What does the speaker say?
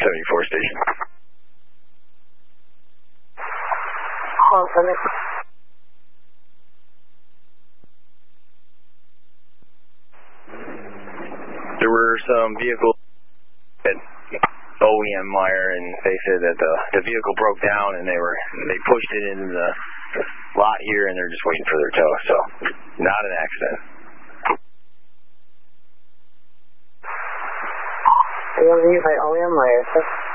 74 station. There were some vehicles at OEM Meyer, and they said that the vehicle broke down and they pushed it into the lot here, and they're just waiting for their tow. So, not an accident. OEM Meyer, sir.